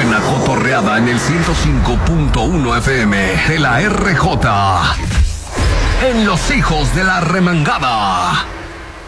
buena cotorreada en el 105.1 FM de la RJ. En Los Hijos de la Remangada.